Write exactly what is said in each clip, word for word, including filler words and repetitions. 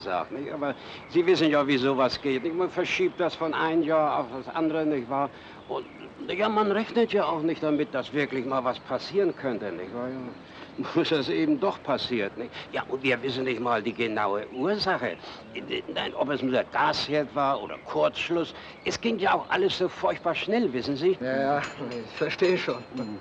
sagt, nicht? Aber Sie wissen ja, wie sowas geht. Nicht? Man verschiebt das von einem Jahr auf das andere, nicht wahr? Und ja, man rechnet ja auch nicht damit, dass wirklich mal was passieren könnte, nicht wahr? Ja, muss es eben doch passiert, nicht? Ja, und wir wissen nicht mal die genaue Ursache. Nein, ob es nur der Gasherd war oder Kurzschluss. Es ging ja auch alles so furchtbar schnell, wissen Sie? Ja, ja, ich verstehe schon. Mhm.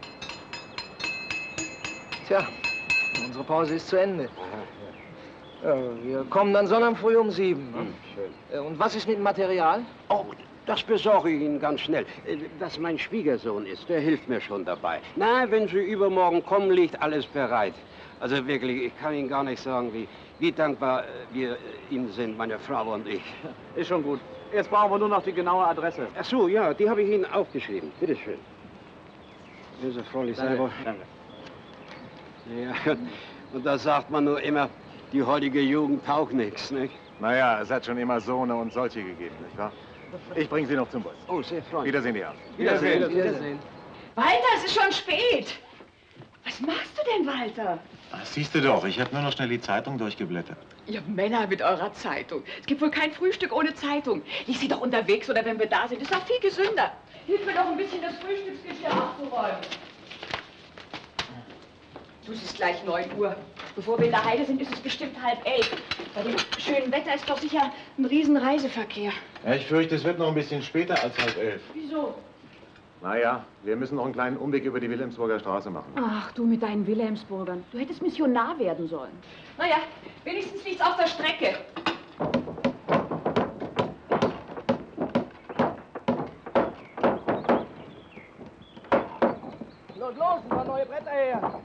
Tja, unsere Pause ist zu Ende. Aha, ja. Ja, wir kommen dann Sonntag früh um sieben. Hm, schön. Und was ist mit dem Material? Oh, das besorge ich Ihnen ganz schnell. Dass mein Schwiegersohn ist, der hilft mir schon dabei. Na, wenn Sie übermorgen kommen, liegt alles bereit. Also wirklich, ich kann Ihnen gar nicht sagen, wie, wie dankbar wir Ihnen sind, meine Frau und ich. Ist schon gut. Jetzt brauchen wir nur noch die genaue Adresse. Ach so, ja, die habe ich Ihnen aufgeschrieben. Bitte schön. Wenn Sie freundlich selber. Danke. Ja, und da sagt man nur immer, die heutige Jugend taugt nichts, nicht? Naja, es hat schon immer Sohne und solche gegeben, nicht wahr? Ich bringe Sie noch zum Bus. Oh, sehr freundlich. Wiedersehen, die Herren. Wiedersehen. Wiedersehen. Wiedersehen. Walter, es ist schon spät. Was machst du denn, Walter? Ach, siehst du doch, ich habe nur noch schnell die Zeitung durchgeblättert. Ihr Männer mit eurer Zeitung. Es gibt wohl kein Frühstück ohne Zeitung. Lies sie doch unterwegs oder wenn wir da sind. Ist doch viel gesünder. Hilf mir doch ein bisschen, das Frühstücksgeschirr abzuräumen. Du, es ist gleich neun Uhr. Bevor wir in der Heide sind, ist es bestimmt halb elf. Bei dem schönen Wetter ist doch sicher ein riesen Reiseverkehr. Ja, ich fürchte, es wird noch ein bisschen später als halb elf. Wieso? Naja, wir müssen noch einen kleinen Umweg über die Wilhelmsburger Straße machen. Ach, du mit deinen Wilhelmsburgern. Du hättest Missionar werden sollen. Naja, wenigstens nichts auf der Strecke. Los, los, ein paar neue Bretter her.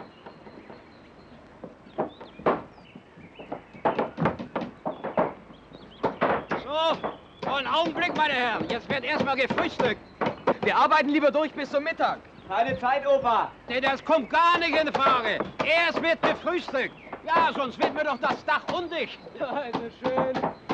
So, einen Augenblick, meine Herren. Jetzt wird erstmal gefrühstückt. Wir arbeiten lieber durch bis zum Mittag. Keine Zeit, Opa. Nee, das kommt gar nicht in Frage. Erst wird gefrühstückt. Ja, sonst wird mir doch das Dach undicht. Ja, also schön.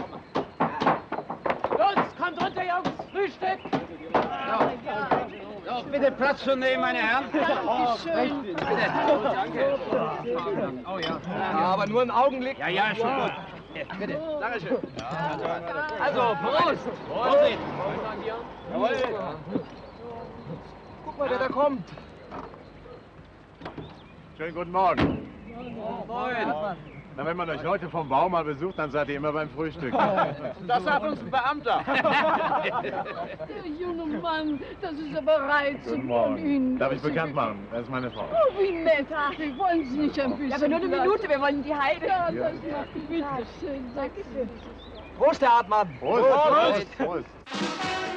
Los, kommt runter, Jungs. Frühstück. Ja. Ja, bitte Platz zu nehmen, meine Herren. Oh, schön. Bitte. Danke. Oh ja. Ja, aber nur einen Augenblick. Ja, ja, schon gut. Bitte. Dankeschön. Also, Prost. Prost. Jawohl. Guck mal, wer da kommt. Schönen guten Morgen. Moin. Na, wenn man euch Leute vom Bau mal besucht, dann seid ihr immer beim Frühstück. Das sagt uns ein Beamter. Der junge Mann, das ist aber reizend Guten von Morgen. Ihnen. Darf ich bekannt machen? Das ist meine Frau. Oh, wie nett. Ach, wollen Sie nicht ein bisschen... Ja, aber nur eine Platz? Minute, wir wollen in die Heide. Ja, das macht bitte schön. Danke schön. Prost, Herr Hartmann. Prost. Prost.